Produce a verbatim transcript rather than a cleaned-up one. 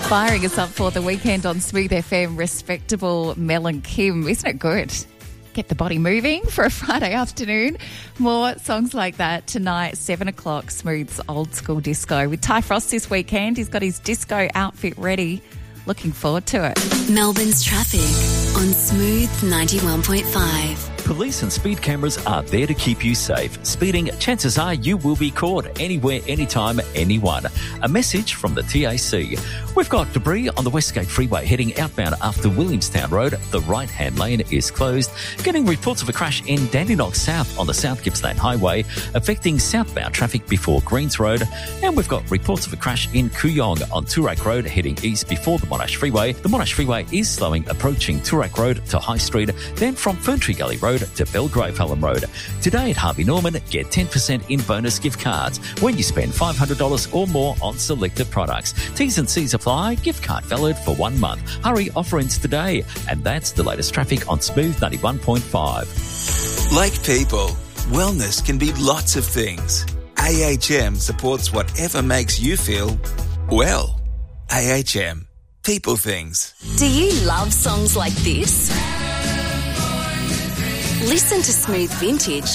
Firing us up for the weekend on Smooth F M, respectable Mel and Kim. Isn't it good? Get the body moving for a Friday afternoon. More songs like that tonight, seven o'clock, Smooth's Old School Disco. With Ty Frost this weekend, he's got his disco outfit ready. Looking forward to it. Melbourne's traffic on Smooth ninety-one point five. Police and speed cameras are there to keep you safe. Speeding, chances are you will be caught anywhere, anytime, anyone. A message from the T A C. We've got debris on the Westgate Freeway heading outbound after Williamstown Road. The right-hand lane is closed. Getting reports of a crash in Dandenong South on the South Gippsland Highway, affecting southbound traffic before Greens Road. And we've got reports of a crash in Kooyong on Toorak Road heading east before the Monash Freeway. The Monash Freeway is slowing approaching Toorak Road to High Street, then from Ferntree Gully Road to Belgrave Hallam Road. Today at Harvey Norman, get ten percent in bonus gift cards when you spend five hundred dollars or more on selected products. T's and C's apply. Gift card valid for one month. Hurry, offer ends today. And that's the latest traffic on Smooth ninety-one point five. Like people, wellness can be lots of things. A H M supports whatever makes you feel well. A H M. People things. Do you love songs like this? Listen to Smooth Vintage